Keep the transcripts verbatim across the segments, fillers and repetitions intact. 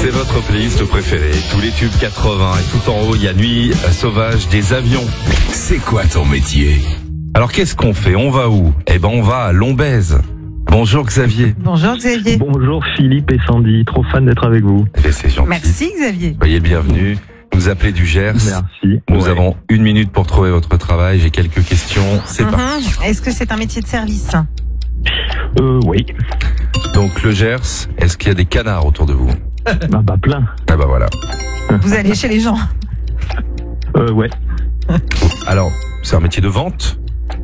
C'est votre playlist préférée. Tous les tubes quatre-vingts et tout en haut, il y a Nuit sauvage des avions. C'est quoi ton métier? Alors qu'est-ce qu'on fait? On va où? Eh ben on va à Lombez. Bonjour Xavier. Bonjour Xavier. Bonjour Philippe et Sandy, trop fan d'être avec vous. Eh, c'est gentil. Merci Xavier. Soyez le bienvenu. Vous appelez du Gers. Merci. Nous Ouais. avons une minute pour trouver votre travail. J'ai quelques questions. C'est Mhm. parti. Est-ce que c'est un métier de service? Euh, oui. Donc le Gers, est-ce qu'il y a des canards autour de vous? Bah, bah plein. Ah bah voilà. Vous allez chez les gens? Euh, ouais. Alors, c'est un métier de vente?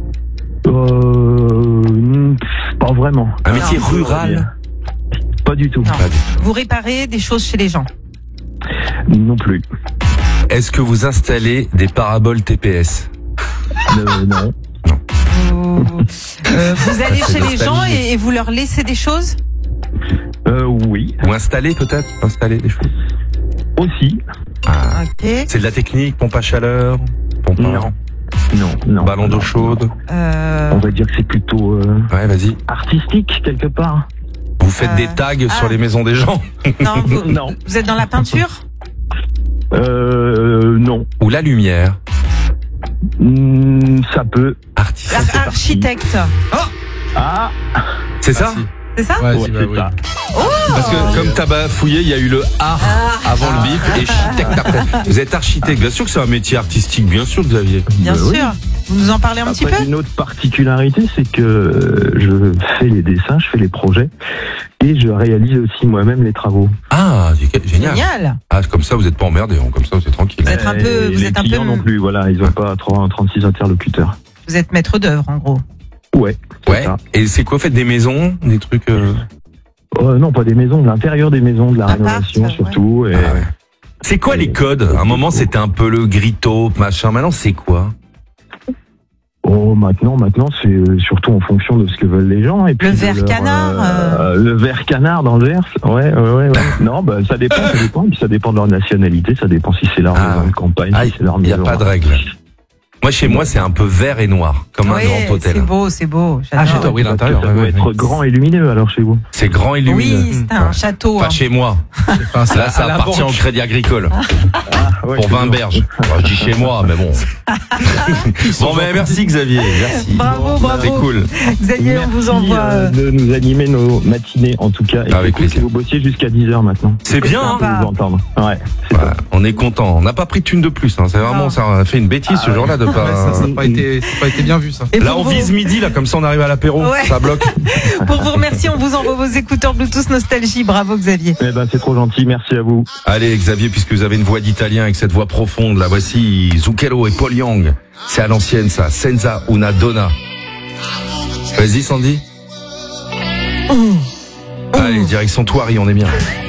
Euh, hmm, pas vraiment. Un métier Non. rural? Pas du tout. Non. Pas du tout. Vous réparez des choses chez les gens? Non plus. Est-ce que vous installez des paraboles T P S? Euh, non. Vous, euh, vous allez C'est chez les gens nostalgique. et, et vous leur laissez des choses? Euh, oui. Ou installer peut-être? Installer des choses? Aussi. Ah. Ok. C'est de la technique, pompe à chaleur, pompe à Non. Non, non. ballon d'eau non, chaude. Euh, On va dire que c'est plutôt euh, Ouais, vas-y. artistique quelque part. Vous faites Euh, des tags ah. sur les maisons des gens? non, vous, Non. vous êtes dans la peinture? Euh, non. Ou la lumière? Hmm, ça peut. Artiste. Ar- Architecte. Ah, C'est ça? C'est ça? Ouais, ouais, c'est bah, c'est oui. ça. Parce que comme t'as bafouillé, il y a eu le art avant le bip et architecte après. Vous êtes architecte. Bien sûr que c'est un métier artistique, bien sûr Xavier. Bien Bah oui. sûr. Vous nous en parlez un petit Après, peu? une autre particularité, c'est que euh, je fais les dessins, je fais les projets et je réalise aussi moi-même les travaux. Ah, c'est génial. Génial. Ah, comme ça vous êtes pas emmerdé, hein. Comme ça vous êtes tranquille. Vous êtes un peu- Et vous les êtes un peu- clients non plus, voilà, ils ont pas trois- trente-six interlocuteurs. Vous êtes maître d'œuvre en gros. Ouais. c'est Ouais. ça. Et c'est quoi, faites des maisons, des trucs euh... Euh, non, pas des maisons, de l'intérieur des maisons, de la Appart, rénovation ouais. surtout. Et... Ah ouais. C'est quoi les codes? À un moment c'était un peu le gris-taupe, machin. Maintenant c'est quoi? Oh, maintenant, maintenant, c'est euh, surtout en fonction de ce que veulent les gens. Et puis Le de vert leur, canard, euh, Le vert canard dans le Gers. Ouais, ouais, ouais. ouais. Non, bah ça dépend, ça dépend. Puis ça dépend de leur nationalité, ça dépend si c'est leur Ah. maison de campagne, Ah, si c'est leur il n'y a maison. pas de règle. Moi chez moi c'est un peu vert et noir, comme un Oui, grand hôtel. c'est beau, c'est beau. Ah, J'adore. chez toi, oui, Ça l'intérieur. doit ouais, ouais, être ouais. grand et lumineux alors chez vous. C'est grand et lumineux. Oui, c'est un château. Pas hein. chez moi. Enfin, c'est Là, à ça la appartient banque. au Crédit Agricole. Ouais, Pour chez vingt vous. berges. Enfin, je dis chez moi, mais bon. Bon, ben, merci Xavier. Merci. Bravo, bravo. C'est cool. Xavier, on vous Merci, envoie. euh, euh, de nous animer nos matinées en tout cas. Et Avec c'est cool plaisir. que vous bossiez jusqu'à dix heures maintenant. C'est bien, hein. sympa. Vous entendre. Ouais. C'est Voilà, on est content. On n'a pas pris de thune de plus. Hein. C'est vraiment, Non. ça a fait une bêtise ce jour-là de Ouais, pas. ça, ça n'a pas été, ça a pas été bien vu, ça. et Là, pour on vous- vise midi, là, comme ça, on arrive à l'apéro. Ouais. Ça bloque. Pour vous remercier, on vous envoie vos écouteurs Bluetooth Nostalgie. Bravo Xavier. Eh ben, c'est trop gentil. Merci à vous. Allez, Xavier, puisque vous avez une voix d'italien avec cette voix profonde, là, voici Zucchero et Paul Young. C'est à l'ancienne, ça. Senza una donna. Vas-y, Sandy. Allez, direction Thoiry, on est bien.